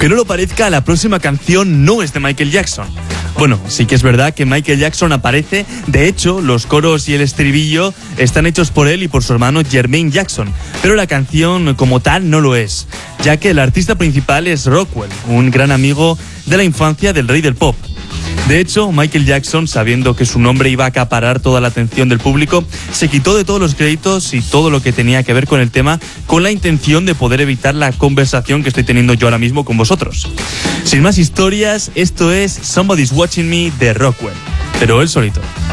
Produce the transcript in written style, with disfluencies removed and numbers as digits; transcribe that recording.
Aunque no lo parezca, la próxima canción no es de Michael Jackson. Bueno, sí que es verdad que Michael Jackson aparece. De hecho, los coros y el estribillo están hechos por él y por su hermano Jermaine Jackson. Pero la canción como tal no lo es, ya que el artista principal es Rockwell, un gran amigo de la infancia del rey del pop. De hecho, Michael Jackson, sabiendo que su nombre iba a acaparar toda la atención del público, se quitó de todos los créditos y todo lo que tenía que ver con el tema, con la intención de poder evitar la conversación que estoy teniendo yo ahora mismo con vosotros. Sin más historias, esto es Somebody's Watching Me de Rockwell, pero él solito.